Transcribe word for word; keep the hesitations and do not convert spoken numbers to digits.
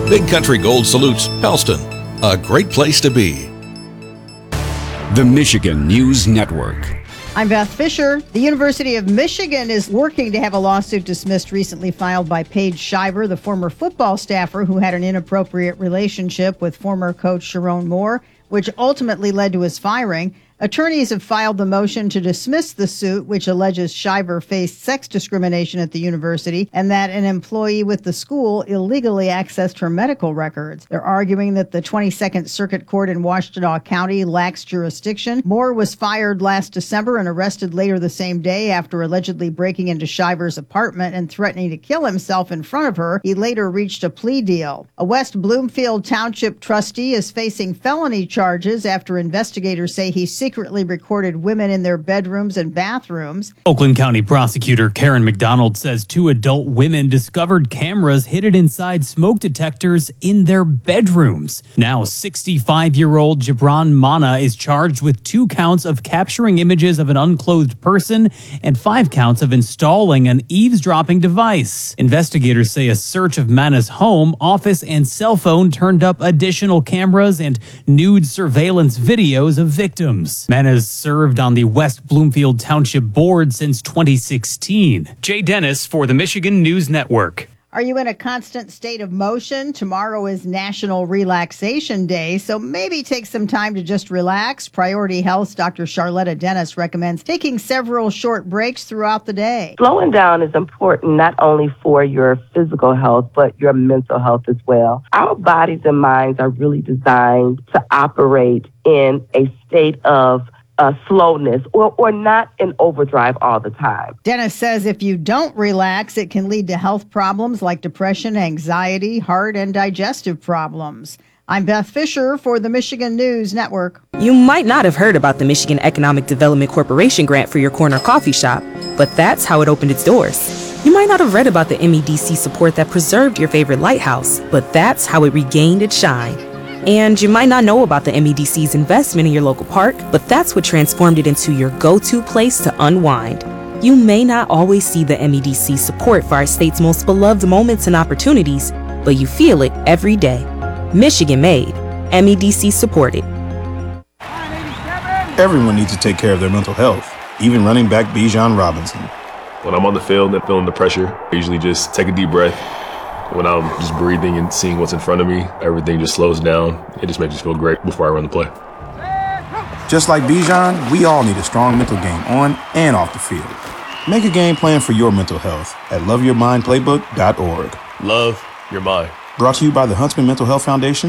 Big Country Gold salutes Pellston, a great place to be. The Michigan News Network. I'm Beth Fisher. The University of Michigan is working to have a lawsuit dismissed recently filed by Paige Shiver, the former football staffer who had an inappropriate relationship with former coach Sharon Moore, which ultimately led to his firing. Attorneys have filed the motion to dismiss the suit, which alleges Shiver faced sex discrimination at the university and that an employee with the school illegally accessed her medical records. They're arguing that the twenty-second Circuit Court in Washtenaw County lacks jurisdiction. Moore was fired last December and arrested later the same day after allegedly breaking into Shiver's apartment and threatening to kill himself in front of her. He later reached a plea deal. A West Bloomfield Township trustee is facing felony charges after investigators say he secretly recorded women in their bedrooms and bathrooms. Oakland County prosecutor Karen McDonald says two adult women discovered cameras hidden inside smoke detectors in their bedrooms. Now sixty-five-year-old Gibran Mana is charged with two counts of capturing images of an unclothed person and five counts of installing an eavesdropping device. Investigators say a search of Mana's home, office, and cell phone turned up additional cameras and nude surveillance videos of victims. Mana has served on the West Bloomfield Township Board since twenty sixteen. Jay Dennis for the Michigan News Network. Are you in a constant state of motion? Tomorrow is National Relaxation Day, so maybe take some time to just relax. Priority Health's Doctor Charlotta Dennis recommends taking several short breaks throughout the day. Slowing down is important not only for your physical health, but your mental health as well. Our bodies and minds are really designed to operate in a state of Uh, slowness or, or not in overdrive all the time. Dennis says if you don't relax, it can lead to health problems like depression, anxiety, heart, and digestive problems. I'm Beth Fisher for the Michigan News Network. You might not have heard about the Michigan Economic Development Corporation grant for your corner coffee shop, but that's how it opened its doors. You might not have read about the M E D C support that preserved your favorite lighthouse, but that's how it regained its shine. And you might not know about the M E D C's investment in your local park, but that's what transformed it into your go-to place to unwind. You may not always see the M E D C support for our state's most beloved moments and opportunities, but you feel it every day. Michigan made, M E D C supported. Everyone needs to take care of their mental health, even running back Bijan Robinson. When I'm on the field and feeling the pressure, I usually just take a deep breath. When I'm just breathing and seeing what's in front of me, everything just slows down. It just makes me feel great before I run the play. Just like Bijan, we all need a strong mental game on and off the field. Make a game plan for your mental health at love your mind playbook dot org. Love your mind. Brought to you by the Huntsman Mental Health Foundation